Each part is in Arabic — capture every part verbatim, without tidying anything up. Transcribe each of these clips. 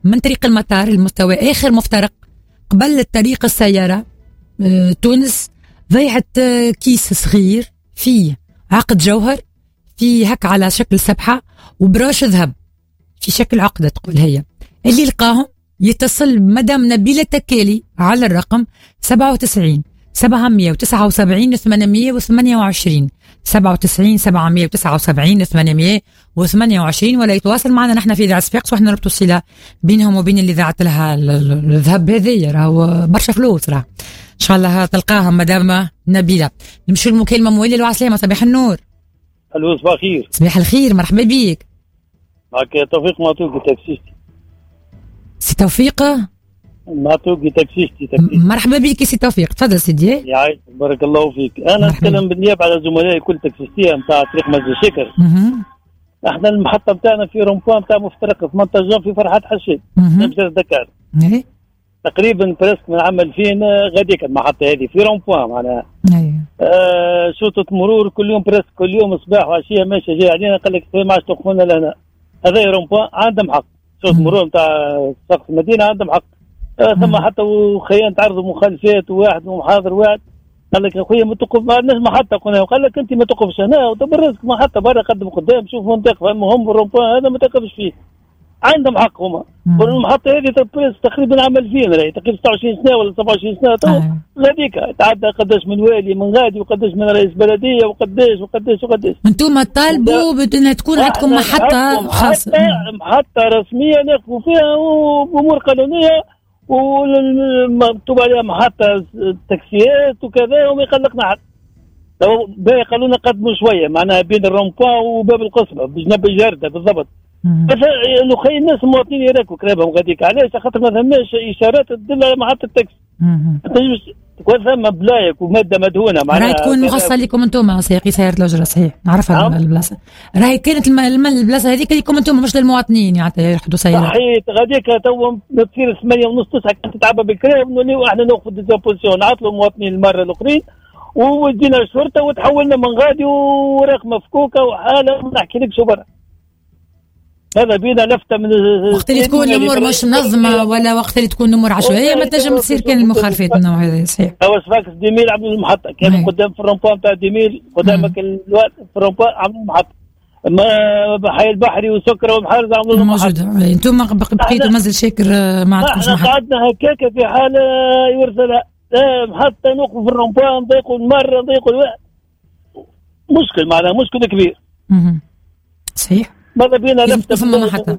من طريق المطار المستوى آخر مفترق قبل طريق السيارة اه تونس، ضيعت اه كيس صغير فيه عقد جوهر، فيه هك على شكل سبحة وبراش ذهب في شكل عقدة. تقول هي اللي لقاهم يتصل مدام نبيلة تكالي على الرقم سبعة وتسعين سبعمية وتسعة وسبعين ثمانمية وثمانية وعشرين سبعة وتسعين سبعمية وتسعة وسبعين ثمانمية وثمانية وعشرين، ولا يتواصل معنا نحن في إذاعة صفاقس وإحنا نربطوا الصلة بينهم وبين اللي ذاعت لها الذهب هذي، راهو برشا فلوس راه إن شاء الله تلقاها مدام نبيلة. نمشي المكالمة مويلة وعسلامة. صباح النور. الو صباح الخير. صباح الخير، مرحبا بيك. معك توفيق معطوكي تاكسيستي. سي توفيق معطوكي تاكسيستي تاكسيستي. مرحبا بك سي توفيق، تفضل سيدي. يعيش بارك الله فيك. انا نتكلم بالنيابه على زملائي كل تاكسيستيه نتاع طريق مسجد الشكر. احنا المحطه نتاعنا في رومبوان نتاع مفترق ثمانية عشر في فرحات حشيد نمشي دكار. تقريبا برسك من عام ألفين غاديك المحطه هذه في رومبوان معناها. آه شوطه مرور كل يوم برسك، كل يوم صباح وعشيه ماشيه جاي علينا قال لك ما عادش توقفونا لهنا. هذا رومبوان عندهم حق، شوطه مرور نتاع سقف المدينه عندهم حق. آه ثم حتى وخيان تعرضوا مخالفات وواحد ومحاضر واحد قال لك يا خويا ما توقف، ما عندناش محطه قلنا، وقال لك انت ما توقفش هنا ودبر رزقك محطه برا قدم قدام شوف منطقه المهم الرومبوان هذا ما توقفش فيه. عندهم حق هما. والمحطه هذه تقريبا عام ألفين راهي تقريبا ستة وعشرين سنه ولا سبعة وعشرين سنه تو غاديك تعدى قداش من والي من غادي وقداش من رئيس بلديه وقداش وقداش وقداش. انتم طالبوا بانها تكون عندكم محطه خاصه، محطه رسميه ناخذوا فيها وامور قانونيه ومكتوب عليها محطه تاكسيات وكذا وما يقلقنا حد. لو باقي قالوا لنا قدموا شويه معناها بين الرومبوان وباب القصبه بجنب الجرده بالضبط. بس لو خلي الناس المواطنين يراكوا كلامهم غاديك علاش خاطر ما ثماش اشارات تدل على محطه التاكسي. تكون ثم بلايك وماده مدهونه معناها راهي تكون مخصصه لكم انتم سياقي سياره الاجره. صحيح نعرفها البلاصه، راهي كانت البلاصه هذيك لكم انتم مش للمواطنين يعني يحطوا سيارات. صحيح غاديك تو تصير ثمانية ونص تسعة كانت تعبى بالكلام نوليو احنا نوقفوا ديزابوزيسيون نعطلوا المواطنين المره الاخرين وتجينا الشرطه وتحولنا من غادي ورق مفكوكه وحاله ما نحكيلكش برا. هذا بينا لفته من وقت اللي تكون الامور مش منظمه ولا وقت اللي تكون الامور عشوائيه ما تنجم تصير كان المخالفات من النوع هذا. صحيح. هو صفاقس ديميل عملوا المحطه كانوا قدام في الرومبوان تاع ديميل قدامك الوقت في الرومبوان عملوا المحطه. حي البحري وسكره ومحارز عملوا موجوده. انتم بقيتوا منزل شاكر ما عندكمش محطه. قعدنا هكاك في حاله يرسلها محطه نوقفوا في الرومبوان نضيقوا المره نضيقوا الوقت مشكل معناها مشكل كبير. اها صحيح. ماذا بينا لفته ثم محطه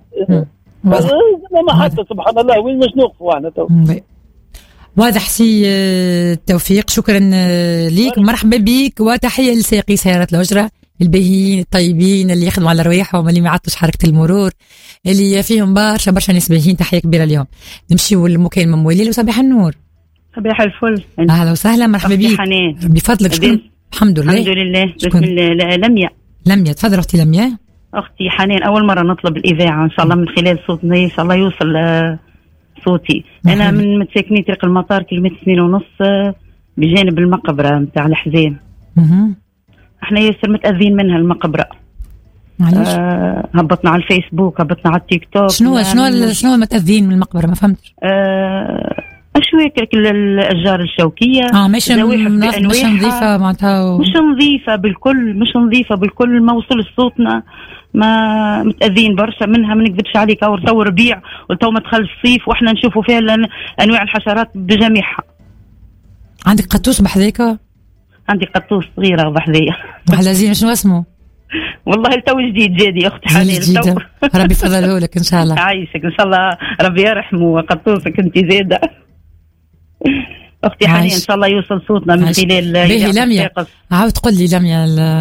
محطه سبحان الله وين مش نوقفوا احنا تو. واضح سي توفيق، شكرا ليك مرحبا بك وتحيه لسائقي سيارات الاجره الباهيين الطيبين اللي يخدموا على رواحهم اللي ما يعطوش حركه المرور اللي فيهم برشا برشا ناس باهيين. تحيه كبيره اليوم. نمشيو للمكالمه مويلة. وصباح النور. صباح الفل. اهلا وسهلا مرحبا بك. حنان بفضلك شكون؟ الحمد لله الحمد لله. بسم الله. لميا. لميا تفضل اختي لميا. اختي حنان اول مره نطلب الاذاعه ان شاء الله من خلال صوتنا ان شاء الله يوصل صوتي. انا من متساكنين طريق المطار كيلومتر اثنين ونص بجانب المقبره نتاع الحزام. اها احنا ياسر متاذين منها المقبره. معليش. آه هبطنا على الفيسبوك هبطنا على التيك توك. شنو شنو شنو متاذين من المقبره ما فهمتش. آه اشواك الاشجار الشوكيه اه مش مش نظيفه معناتها و... مش نظيفه بالكل مش نظيفه بالكل ما وصل صوتنا ما متاذين برشا منها ما نكذبش عليك. او تو ربيع وتو ما دخل الصيف واحنا نشوفوا فيها انواع الحشرات بجميعها. عندك قطوس بحذاك؟ عندي قطوس صغيره بحذايا. محلازين شنو اسمه؟ والله التو جديد جديد اختي حنان. ربي يفضله لك ان شاء الله. عايشك ان شاء الله ربي يرحمه قطوسك انت زاده. اختي حنان ان شاء الله يوصل صوتنا من خلال باهي لميا. عاود تقول لي لميا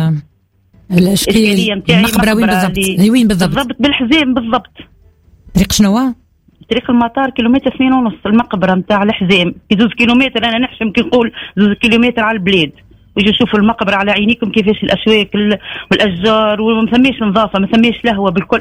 الاشكاليه نتاعي المقبره وين بالضبط؟ هي وين بالضبط؟ بالضبط بالحزام بالضبط. طريق شنو هو؟ طريق المطار كيلومتر اثنين ونص المقبره نتاع الحزام كي زوز كيلومتر. انا نحشم كي نقول زوز كيلومتر على البلاد ويجوا يشوفوا المقبره على عينيكم كيفاش الاشواك والاشجار وما ثماش نظافه ما ثماش لهوه بالكل.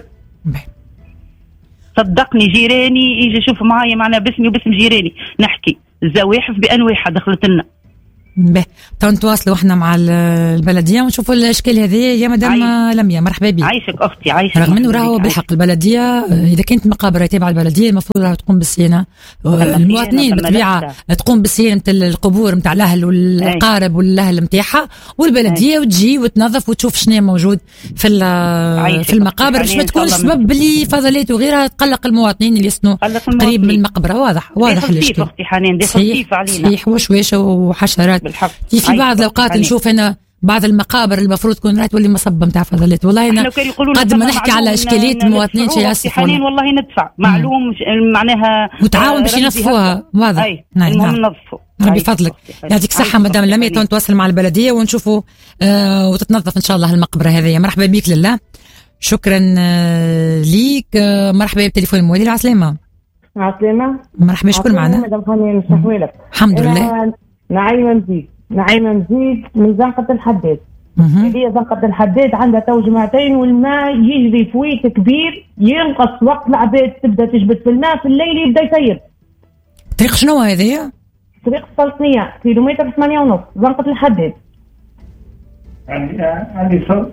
صدقني جيراني يجي يشوفوا معايا معنا باسمي وباسم جيراني نحكي الزواحف بانواعها دخلت لنا به تنتواصلوا احنا مع البلديه ونشوفوا الاشكال هذه يا مدام لميا. مرحبا بك. عايشك اختي عايشك. رغم انه راهو بالحق البلديه اذا كانت مقابر تابعه البلديه المفروض راهو تقوم بالصيانه، المواطنين بالطبيعه تقوم بالصيانه نتاع القبور نتاع الاهل والاقارب والاهل نتاعها، والبلديه وتجي وتنظف وتشوف شنو موجود في في المقابر باش ما تكونش سبب اللي فضلات وغيرها تقلق المواطنين اللي يسكنوا قريب من المقبره. واضح واضح الاشكال. اختي حنان دي خفيف علينا. صحيح وشويشه وحشرات في بعض الاوقات نشوف انا بعض بعض المفروض تكون راهي تولي مصبه نتاع فضلات. والله انا قد ما نحكي على اشكاليات المواطنين شي ياسفون والله ندفع معلوم معناها وتعاون باش ينظفوها. واضح. نعم ننظفوا ربي فضلك يعطيك الصحه مدام لميا. نتواصل مع البلديه ونشوفوا آه وتتنظف ان شاء الله المقبره هذه. مرحبا بك لله. شكرا آه ليك. آه مرحبا بتليفون الموالي. العسلامه. عسلامه. مرحبا. شكون معنا؟ مدام خلينا نشحوالك. الحمد لله. نعيمه مزيد. نعيمه مزيد من زنقه الحداد. هي زنقه الحداد عندها تو جمعتين والماء يجري فويت كبير ينقص وقت العباد تبدا تجبد في الماء في الليل يبدا يسير. طريق شنو هذه؟ طريق السلطنيه كيلومتر ثمانية ونص زنقه الحداد. عندي عندي صوت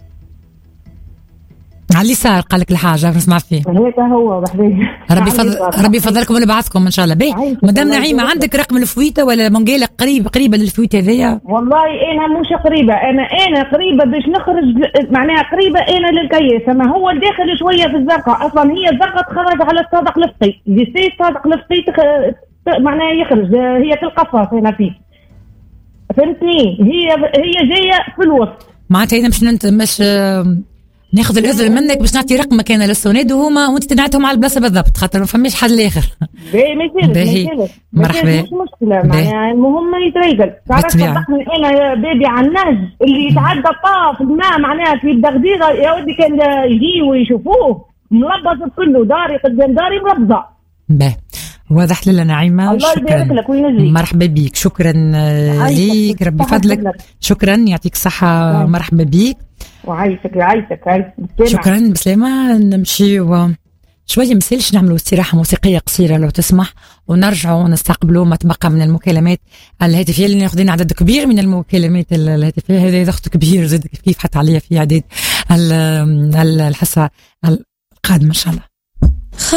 على اليسار قال لك الحاجه نسمع فيه. هيك هو بحبيبي. ربي فضل ربي يفضلكم ونبعثكم ان شاء الله. باهي مدام نعيمه عندك رقم الفويته ولا منقاله قريب قريبه للفويته هذيا؟ والله انا مش قريبه انا انا قريبه باش نخرج معناها قريبه انا للكياس ما هو داخل شويه في الزنقه. اصلا هي الزنقه تخرج على الصادق الفقي ليسي الصادق الفقي تخ... معناها يخرج هي في القفص هنا فيه فهمتني. هي هي جايه في الوسط معناتها انا مش ننت مش ناخذ الاذن منك باش نعطي رقمك انا للسوناد وهما وانت تنعتهم على البلاصه بالضبط خاطر ما فماش حد الاخر. باهي ما يصيرش مرحبا. مش مشكله معناها المهم يتريقل. تعرف صدقني انا بيبي على النهج اللي يتعدى طاف الماء معناها في الدغديغه يا ودي كان يجي ويشوفوه ملبس كله داري قدام داري مربضه. باهي واضح لنا نعيمه. الله يبارك لك وينجيك. مرحبا بك. شكرا ليك ربي فضلك. شكرا يعطيك الصحه. مرحبا بك وعايشك يعيشك عايشك. شكرا بسلامه. نمشي و شويه مسالش نعملوا استراحه موسيقيه قصيره لو تسمح ونرجعوا نستقبلوا ما تبقى من المكالمات الهاتفيه اللي ناخذين عدد كبير من المكالمات الهاتفيه. هذا ضغط كبير زاد كيف حتى عليا في اعداد الحصه القادمه ان شاء الله.